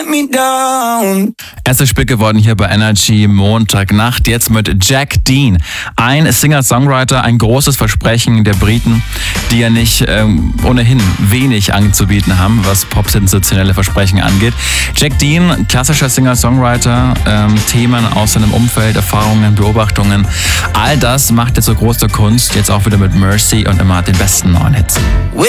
me down. Erster Spiel geworden hier bei Energy Montagnacht, jetzt mit Jack Dean. Ein Singer-Songwriter, ein großes Versprechen der Briten, die ja nicht ohnehin wenig anzubieten haben, was popsensationelle Versprechen angeht. Jack Dean, klassischer Singer-Songwriter, Themen aus seinem Umfeld, Erfahrungen, Beobachtungen, all das macht er zur großer Kunst, jetzt auch wieder mit Mercy und immer den besten neuen Hits. We